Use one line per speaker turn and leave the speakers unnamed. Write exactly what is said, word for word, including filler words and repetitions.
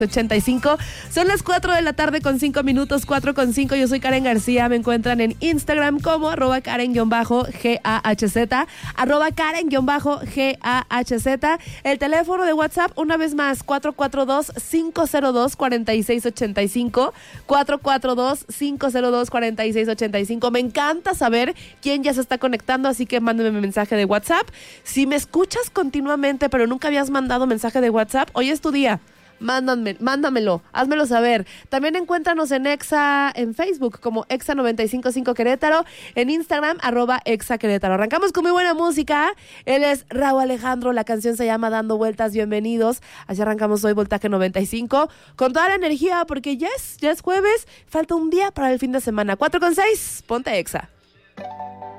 ochenta y cinco. Son las cuatro de la tarde con cinco minutos, cuatro con cinco. Yo soy Karen García. Me encuentran en Instagram como arroba Karen-G A H Z, arroba Karen-G A H Z. El teléfono de WhatsApp, una vez más, cuatro cuatro dos, cinco cero dos, cuatro seis ocho cinco, cuatro cuatro dos, cinco cero dos, cuatro seis ocho cinco. Me encanta saber quién ya se está conectando, así que mándame un mensaje de WhatsApp. Si me escuchas continuamente, pero nunca habías mandado mensaje de WhatsApp, hoy es tu día. Mándame, mándamelo, házmelo saber. También encuéntranos en Exa, en Facebook como Exa noventa y cinco punto cinco Querétaro, en Instagram arroba Exa Querétaro. Arrancamos con muy buena música. Él es Rauw Alejandro, la canción se llama Dando Vueltas. Bienvenidos. Así arrancamos hoy Voltaje noventa y cinco con toda la energía porque ya es, ya es jueves, falta un día para el fin de semana. cuatro con seis, ponte Exa.